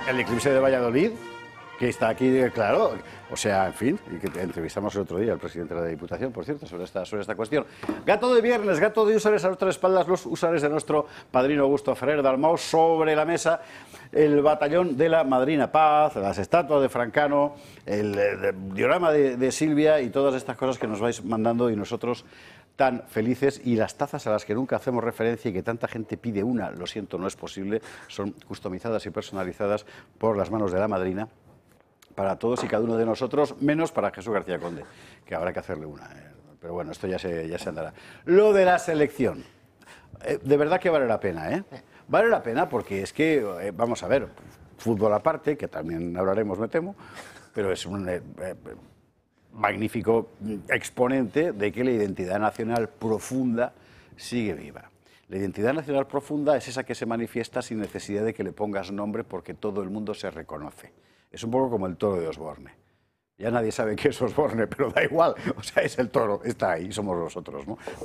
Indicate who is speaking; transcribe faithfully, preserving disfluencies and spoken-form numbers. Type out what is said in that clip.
Speaker 1: el eclipse de Valladolid, que está aquí, claro, o sea, en fin, y que entrevistamos el otro día al presidente de la Diputación, por cierto, sobre esta, sobre esta cuestión. Gato de viernes, gato de usares a nuestras espaldas, los usares de nuestro padrino Augusto Ferrer Dalmau, sobre la mesa el batallón de la Madrina Paz, las estatuas de Francano, el, el diorama de, de Silvia y todas estas cosas que nos vais mandando y nosotros tan felices, y las tazas a las que nunca hacemos referencia y que tanta gente pide una, lo siento, no es posible, son customizadas y personalizadas por las manos de la madrina, para todos y cada uno de nosotros, menos para Jesús García Conde, que habrá que hacerle una. ¿eh? Pero bueno, esto ya se, ya se andará. Lo de la selección, eh, de verdad que vale la pena, ¿eh? Vale la pena porque es que, eh, vamos a ver, fútbol aparte, que también hablaremos, me temo, pero es un eh, eh, magnífico exponente de que la identidad nacional profunda sigue viva. La identidad nacional profunda es esa que se manifiesta sin necesidad de que le pongas nombre porque todo el mundo se reconoce. Es un poco como el toro de Osborne. Ya nadie sabe qué es Osborne, pero da igual. O sea, es el toro, está ahí, somos nosotros, ¿no?